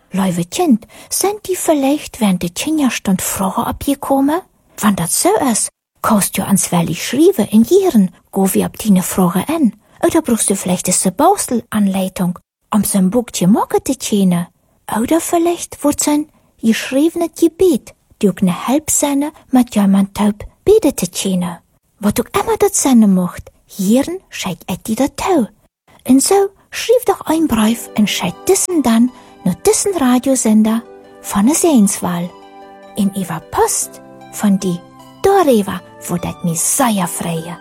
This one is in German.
Lieve Kind, sind die vielleicht während der Kinderstund Fragen abgekommen? Wenn das so ist, kannst du ans Wellig schreiben in Jieren, go wir ab deine Fragen an. Oder brauchst du vielleicht eine Baustelanleitung, um so ein Buch zu machen zu können? Oder vielleicht wird es ein geschriebenes Gebet, die auch eine Halbsene mit jemand taub beten zu können. Was auch immer das sein macht, Jieren scheit die dazu. Und so schrieb doch ein Brief und scheit diesen dann nur diesen Radiosender von der Sehenswahl. In ihrer Post von die Doreva, wo dat mir sehr freue.